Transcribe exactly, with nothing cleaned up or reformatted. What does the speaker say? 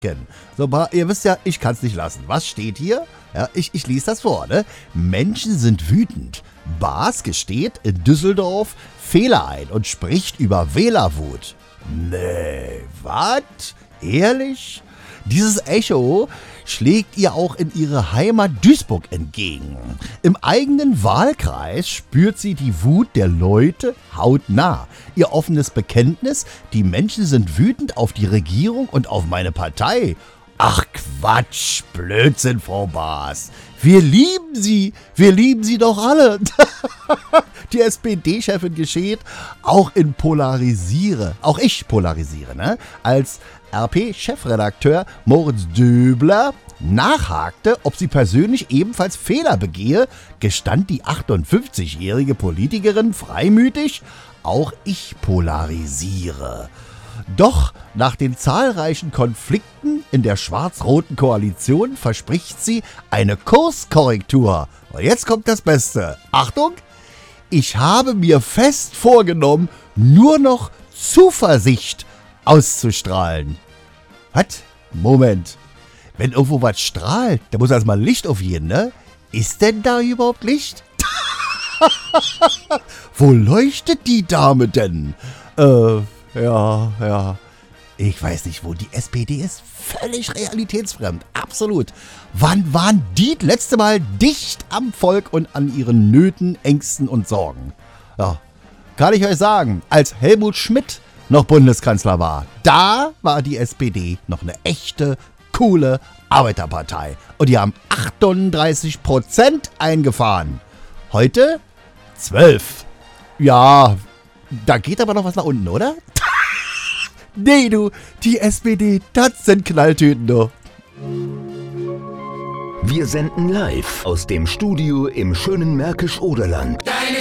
So, ihr wisst ja, ich kann's nicht lassen. Was steht hier? Ja, ich, ich lese das vor, ne? Menschen sind wütend. Baas gesteht in Düsseldorf Fehler ein und spricht über Wählerwut. Nee, was? Ehrlich? Dieses Echo schlägt ihr auch in ihre Heimat Duisburg entgegen. Im eigenen Wahlkreis spürt sie die Wut der Leute hautnah. Ihr offenes Bekenntnis, die Menschen sind wütend auf die Regierung und auf meine Partei. Ach Quatsch, Blödsinn, Frau Baas. Wir lieben sie, wir lieben sie doch alle. Die S P D-Chefin geschieht, auch in Polarisiere, auch ich polarisiere, ne? Als R P-Chefredakteur Moritz Döbler nachhakte, ob sie persönlich ebenfalls Fehler begehe, gestand die achtundfünfzigjährige Politikerin freimütig, auch ich polarisiere. Doch nach den zahlreichen Konflikten in der schwarz-roten Koalition verspricht sie eine Kurskorrektur. Und jetzt kommt das Beste. Achtung! Ich habe mir fest vorgenommen, nur noch Zuversicht auszustrahlen. Was? Moment. Wenn irgendwo was strahlt, da muss erstmal Licht aufgehen, ne? Ist denn da überhaupt Licht? Wo leuchtet die Dame denn? Äh, ja, ja. Ich weiß nicht wo. Die S P D ist völlig realitätsfremd. Absolut. Wann waren die letzte Mal dicht am Volk und an ihren Nöten, Ängsten und Sorgen? Ja, kann ich euch sagen, als Helmut Schmidt noch Bundeskanzler war, da war die S P D noch eine echte, coole Arbeiterpartei. Und die haben achtunddreißig Prozent eingefahren. Heute zwölf. Ja, da geht aber noch was nach unten, oder? Nee, du, die S P D, das sind Knalltüten, du. Wir senden live aus dem Studio im schönen Märkisch-Oderland.